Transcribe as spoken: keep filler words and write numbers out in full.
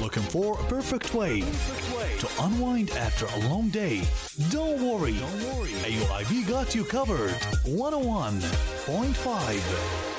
Looking for a perfect way to unwind after a long day? Don't worry. Don't worry. A U I V got you covered. one oh one point five